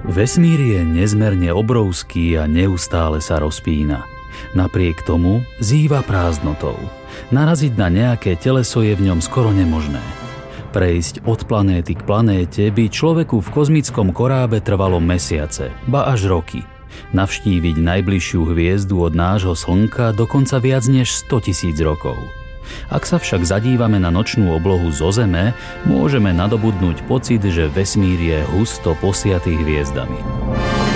Vesmír je nezmerne obrovský a neustále sa rozpína. Napriek tomu zýva prázdnotou. Naraziť na nejaké teleso je v ňom skoro nemožné. Prejsť od planéty k planéte by človeku v kozmickom korábe trvalo mesiace, ba až roky. Navštíviť najbližšiu hviezdu od nášho Slnka dokonca viac než 100 000 rokov. Ak sa však zadívame na nočnú oblohu zo Zeme, môžeme nadobudnúť pocit, že vesmír je husto posiatý hviezdami.